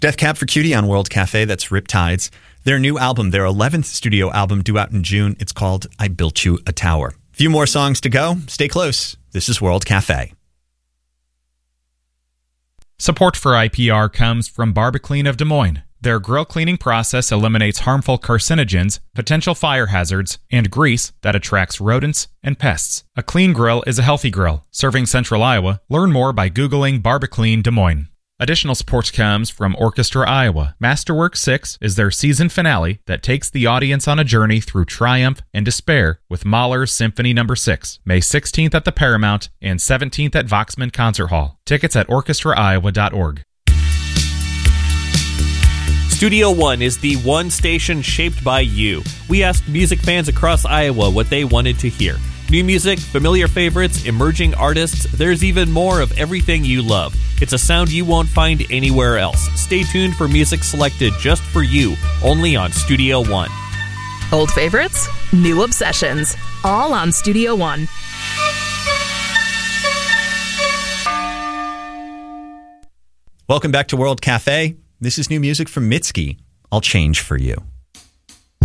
Death Cab for Cutie on World Cafe. That's Riptides. Their new album, their 11th studio album, due out in June. It's called I Built You a Tower. A few more songs to go. Stay close. This is World Cafe. Support for IPR comes from Barbaclean of Des Moines. Their grill cleaning process eliminates harmful carcinogens, potential fire hazards, and grease that attracts rodents and pests. A clean grill is a healthy grill. Serving Central Iowa. Learn more by Googling Barbaclean Des Moines. Additional support comes from Orchestra Iowa. Masterwork 6 is their season finale that takes the audience on a journey through triumph and despair with Mahler's Symphony No. 6, May 16th at the Paramount and 17th at Voxman Concert Hall. Tickets at orchestraiowa.org. Studio One is the one station shaped by you. We asked music fans across Iowa what they wanted to hear. New music, familiar favorites, emerging artists, there's even more of everything you love. It's a sound you won't find anywhere else. Stay tuned for music selected just for you, only on Studio One. Old favorites, new obsessions, all on Studio One. Welcome back to World Cafe. This is new music from Mitski. I'll change for you.